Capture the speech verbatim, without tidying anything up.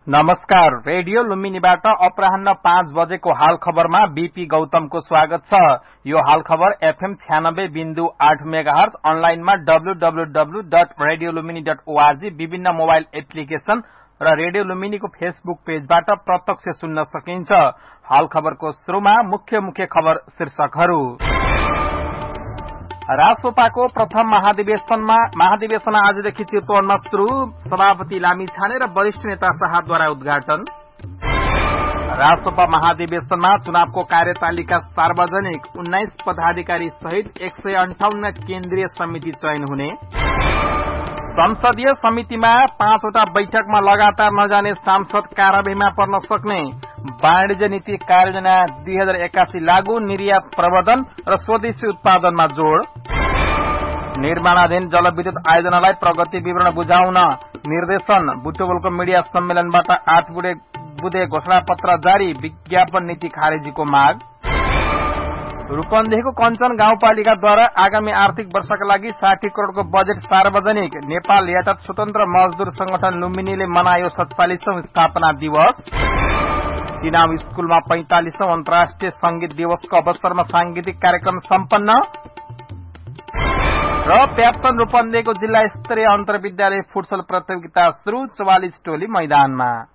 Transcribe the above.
नमस्कार। रेडियो लुम्बिनीबाट अपराह्न पाँच बजेको हाल खबरमा बीपी गौतमको स्वागत छ। यो हाल खबर एफएम छ्यानब्बे बिन्दु आठ मेगाहर्ज, अनलाइनमा W W W dot radio Lumbini dot ORG, विभिन्न मोबाइल एप्लिकेशन र रेडियो लुम्बिनीको फेसबुक पेजबाट प्रत्यक्ष सुन्न सकिन्छ। हाल खबरको सुरुमा मुख्य मुख्य खबर शीर्षकहरू। रासोपाको प्रथम महाधिवेशनमा महाधिवेशन आजदेखि चितवनमा शुरू, सभापति लामिछाने र वरिष्ठ नेता शाहद्वारा उद्घाटन। रासोपा महाधिवेशनमा चुनावको कार्यतालिका सार्वजनिक, उन्नाइस पदाधिकारी सहित एक सय अन्ठाउन्न केन्द्रीय समिति चयन हुने। संसदीय समितिमा पाँचवटा बैठकमा लगातार नजाने सांसद कार्यवाहीमा पर्न सक्ने। वाणिज्य नीति कार्ययोजना दुई हजार एकासी लागू, निर्यात प्रवर्धन र स्वदेशी उत्पादनमा जोड़। निर्माणाधीन जलविद्युत आयोजनालाई प्रगति विवरण बुझाउन निर्देशन। बुटवलको मिडिया सम्मेलनबाट आठ बुधे घोषणा पत्र जारी, विज्ञापन नीति खारेजीको माग। रूपन्देहीको कञ्चन गाउँपालिकाद्वारा आगामी आर्थिक वर्षका लागि साठी करोड़को बजेट सार्वजनिक। नेपाल यातायात स्वतन्त्र मजदूर संगठन लुम्बिनीले मनायो सत्तालीसौं स्थापना दिवस। चिनाव स्कूलमा पैंतालीसौं अन्तर्राष्ट्रिय संगीत दिवसको अवसरमा सांगीतिक कार्यक्रम सम्पन्न। र प्याप्तन रूपन्देहीको जिल्ला स्तरीय अन्तर्विद्यालय फुटसल प्रतियोगिता शुरू, चौवालीस टोली मैदानमा।